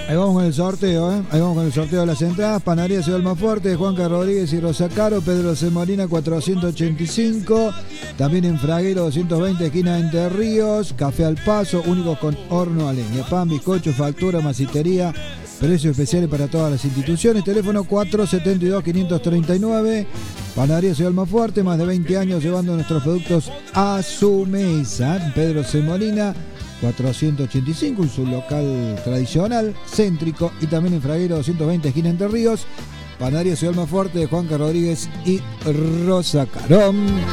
Ahí vamos con el sorteo, ¿eh? Ahí vamos con el sorteo de las entradas. Panadería Ciudad Almafuerte, Juanca Rodríguez y Rosa Caro, Pedro C. Molina 485. También en Fraguero 220, esquina Entre Ríos. Café al Paso, únicos con horno a leña. Pan, bizcocho, factura, masitería. Precios especiales para todas las instituciones. Teléfono 472-539. Panadería Ciudad Almafuerte, más de 20 años llevando nuestros productos a su mesa. Pedro C. Molina 485, en su local tradicional, céntrico, y también en Fraguero 220, esquina Entre Ríos. Panadería Ciudad Almafuerte de Juanca Rodríguez y Rosa Carón.